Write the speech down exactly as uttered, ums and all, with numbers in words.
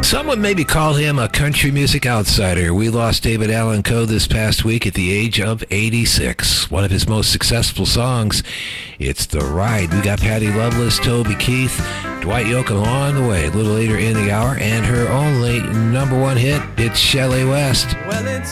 Some would maybe call him a country music outsider. We lost David Allan Coe this past week at the age of eighty-six. One of his most successful songs, it's The Ride. We got Patty Loveless, Toby Keith, Dwight Yoakam along the way. A little later in the hour, and her only number one hit, it's Shelley West. Well, it's